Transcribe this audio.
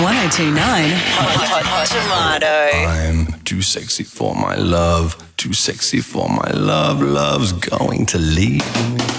1029 Hot Tomato. I'm too sexy for my love, too sexy for my love. Love's going to leave me.